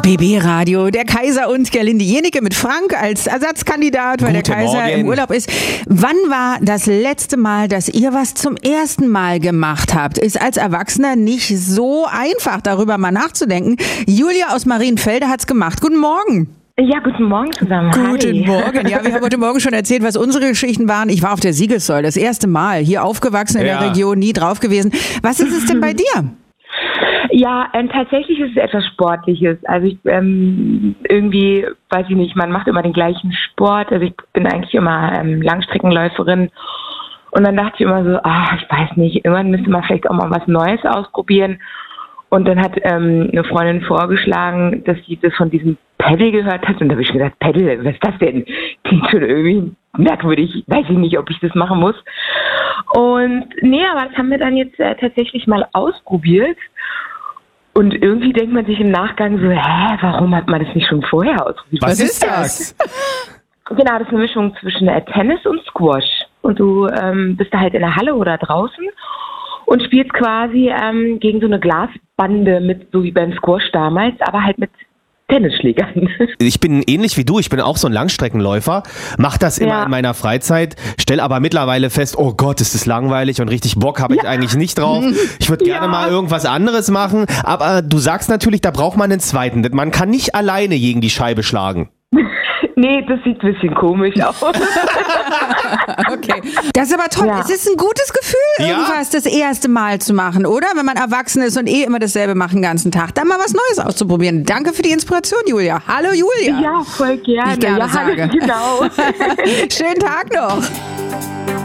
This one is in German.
BB Radio, der Kaiser und Gerlinde Jenike mit Frank als Ersatzkandidat, weil der Kaiser im Urlaub ist. Wann war das letzte Mal, dass ihr was zum ersten Mal gemacht habt? Ist als Erwachsener nicht so einfach, darüber mal nachzudenken. Julia aus Marienfelde hat's gemacht. Guten Morgen. Ja, guten Morgen zusammen. Guten Morgen. Ja, wir haben heute Morgen schon erzählt, was unsere Geschichten waren. Ich war auf der Siegessäule, das erste Mal. Hier aufgewachsen in der Region, nie drauf gewesen. Was ist es denn bei dir? Ja, tatsächlich ist es etwas Sportliches. Also ich irgendwie, weiß ich nicht, man macht immer den gleichen Sport. Also ich bin eigentlich immer Langstreckenläuferin. Und dann dachte ich immer so, ich weiß nicht, irgendwann müsste man vielleicht auch mal was Neues ausprobieren. Und dann hat eine Freundin vorgeschlagen, dass sie das von diesem Paddle gehört hat. Und da habe ich gedacht, Paddle, was ist das denn? Klingt schon irgendwie merkwürdig. Weiß ich nicht, ob ich das machen muss. Und nee, aber das haben wir dann jetzt tatsächlich mal ausprobiert. Und irgendwie denkt man sich im Nachgang so, warum hat man das nicht schon vorher ausprobiert? Was ist das? Genau, das ist eine Mischung zwischen Tennis und Squash. Und du bist da halt in der Halle oder draußen und spielst quasi gegen so eine Glasbande mit, so wie beim Squash damals, aber halt mit Tennisschlägern. Ich bin ähnlich wie du, ich bin auch so ein Langstreckenläufer, mache das immer in meiner Freizeit, stelle aber mittlerweile fest, oh Gott, ist das langweilig und richtig Bock habe ich eigentlich nicht drauf. Ich würde gerne mal irgendwas anderes machen, aber du sagst natürlich, da braucht man einen zweiten. Man kann nicht alleine gegen die Scheibe schlagen. Nee, das sieht ein bisschen komisch aus. Okay. Das ist aber toll. Ja. Es ist ein gutes Gefühl, irgendwas das erste Mal zu machen, oder? Wenn man erwachsen ist und immer dasselbe macht den ganzen Tag. Dann mal was Neues auszuprobieren. Danke für die Inspiration, Julia. Hallo, Julia. Ja, voll gerne. Ich gerne sage. Genau. Schönen Tag noch.